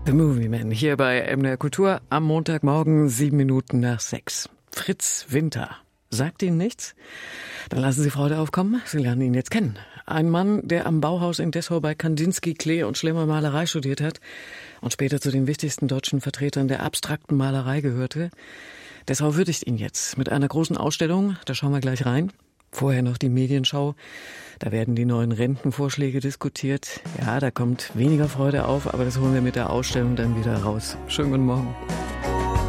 The Movie Man hier bei MDR Kultur am Montagmorgen 7:07. Fritz Winter. Sagt Ihnen nichts? Dann lassen Sie Freude aufkommen. Sie lernen ihn jetzt kennen. Ein Mann, der am Bauhaus in Dessau bei Kandinsky, Klee und Schlemmer Malerei studiert hat und später zu den wichtigsten deutschen Vertretern der abstrakten Malerei gehörte. Dessau würdigt ihn jetzt mit einer großen Ausstellung. Da schauen wir gleich rein. Vorher noch die Medienschau. Da werden die neuen Rentenvorschläge diskutiert. Ja, da kommt weniger Freude auf, aber das holen wir mit der Ausstellung dann wieder raus. Schönen guten Morgen.